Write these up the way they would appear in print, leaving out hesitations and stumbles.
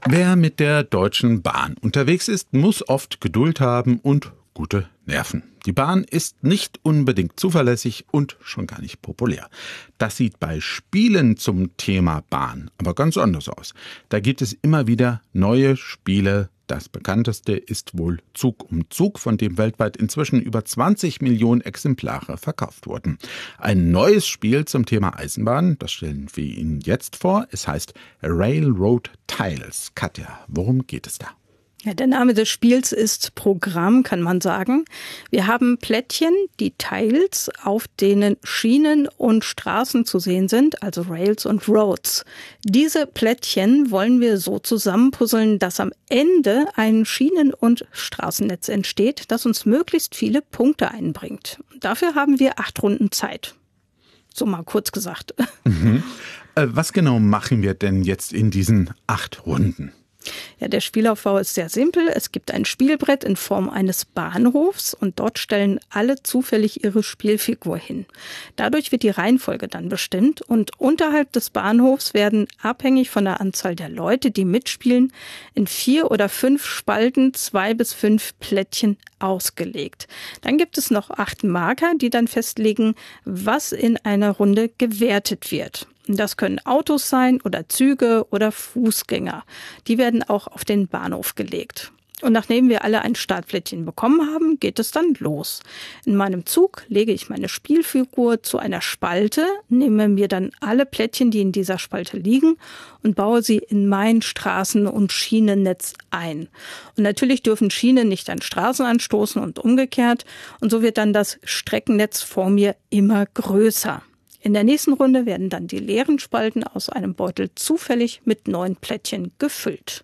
Wer mit der Deutschen Bahn unterwegs ist, muss oft Geduld haben und gute Nerven. Die Bahn ist nicht unbedingt zuverlässig und schon gar nicht populär. Das sieht bei Spielen zum Thema Bahn aber ganz anders aus. Da gibt es immer wieder neue Spiele. Das bekannteste ist wohl Zug um Zug, von dem weltweit inzwischen über 20 Millionen Exemplare verkauft wurden. Ein neues Spiel zum Thema Eisenbahn, das stellen wir Ihnen jetzt vor. Es heißt Railroad Tiles. Katja, worum geht es da? Ja, der Name des Spiels ist Programm, kann man sagen. Wir haben Plättchen, die Tiles, auf denen Schienen und Straßen zu sehen sind, also Rails und Roads. Diese Plättchen wollen wir so zusammenpuzzeln, dass am Ende ein Schienen- und Straßennetz entsteht, das uns möglichst viele Punkte einbringt. Dafür haben wir 8 Runden Zeit. So mal kurz gesagt. Was genau machen wir denn jetzt in diesen 8 Runden? Ja, der Spielaufbau ist sehr simpel. Es gibt ein Spielbrett in Form eines Bahnhofs und dort stellen alle zufällig ihre Spielfigur hin. Dadurch wird die Reihenfolge dann bestimmt und unterhalb des Bahnhofs werden, abhängig von der Anzahl der Leute, die mitspielen, in 4 oder 5 Spalten 2 bis 5 Plättchen ausgelegt. Dann gibt es noch 8 Marker, die dann festlegen, was in einer Runde gewertet wird. Das können Autos sein oder Züge oder Fußgänger. Die werden auch auf den Bahnhof gelegt. Und nachdem wir alle ein Startplättchen bekommen haben, geht es dann los. In meinem Zug lege ich meine Spielfigur zu einer Spalte, nehme mir dann alle Plättchen, die in dieser Spalte liegen, und baue sie in mein Straßen- und Schienennetz ein. Und natürlich dürfen Schienen nicht an Straßen anstoßen und umgekehrt. Und so wird dann das Streckennetz vor mir immer größer. In der nächsten Runde werden dann die leeren Spalten aus einem Beutel zufällig mit neuen Plättchen gefüllt.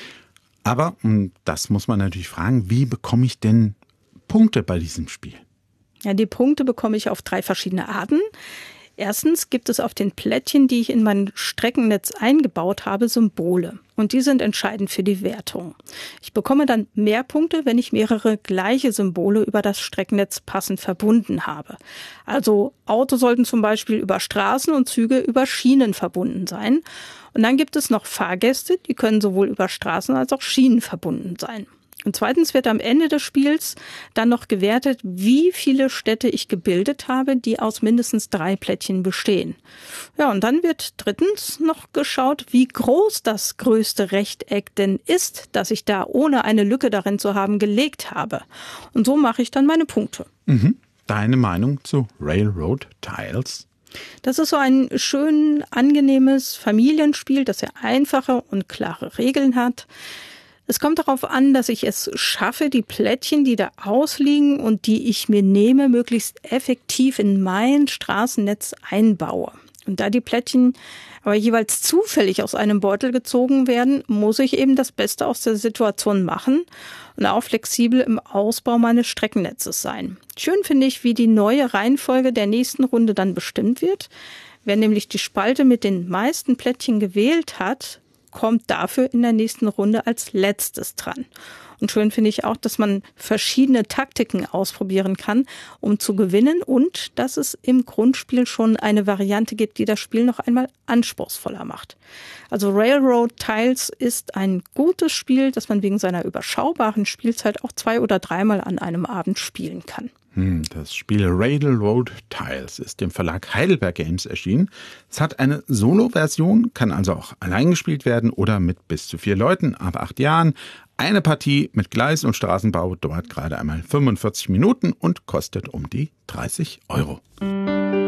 Aber, das muss man natürlich fragen, wie bekomme ich denn Punkte bei diesem Spiel? Ja, die Punkte bekomme ich auf 3 verschiedene Arten. Erstens gibt es auf den Plättchen, die ich in mein Streckennetz eingebaut habe, Symbole. Und die sind entscheidend für die Wertung. Ich bekomme dann mehr Punkte, wenn ich mehrere gleiche Symbole über das Streckennetz passend verbunden habe. Also Autos sollten zum Beispiel über Straßen und Züge über Schienen verbunden sein. Und dann gibt es noch Fahrgäste, die können sowohl über Straßen als auch Schienen verbunden sein. Und zweitens wird am Ende des Spiels dann noch gewertet, wie viele Städte ich gebildet habe, die aus mindestens 3 Plättchen bestehen. Ja, und dann wird drittens noch geschaut, wie groß das größte Rechteck denn ist, das ich da, ohne eine Lücke darin zu haben, gelegt habe. Und so mache ich dann meine Punkte. Deine Meinung zu Railroad Tiles? Das ist so ein schön angenehmes Familienspiel, das sehr einfache und klare Regeln hat. Es kommt darauf an, dass ich es schaffe, die Plättchen, die da ausliegen und die ich mir nehme, möglichst effektiv in mein Straßennetz einbaue. Und da die Plättchen aber jeweils zufällig aus einem Beutel gezogen werden, muss ich eben das Beste aus der Situation machen und auch flexibel im Ausbau meines Streckennetzes sein. Schön finde ich, wie die neue Reihenfolge der nächsten Runde dann bestimmt wird. Wer nämlich die Spalte mit den meisten Plättchen gewählt hat, kommt dafür in der nächsten Runde als letztes dran. Und schön finde ich auch, dass man verschiedene Taktiken ausprobieren kann, um zu gewinnen und dass es im Grundspiel schon eine Variante gibt, die das Spiel noch einmal anspruchsvoller macht. Also Railroad Tiles ist ein gutes Spiel, das man wegen seiner überschaubaren Spielzeit auch 2 oder 3 Mal an einem Abend spielen kann. Das Spiel Railroad Tiles ist im Verlag Heidelberg Games erschienen. Es hat eine Solo-Version, kann also auch allein gespielt werden oder mit bis zu 4 Leuten ab 8 Jahren. Eine Partie mit Gleis- und Straßenbau dauert gerade einmal 45 Minuten und kostet um die 30 €.